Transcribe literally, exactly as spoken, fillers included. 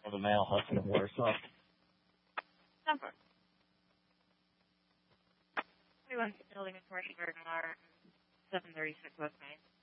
for the mail, Hudson and Warsaw. Number. twenty-one Building and Commercial Garden R, seven thirty-six West Main.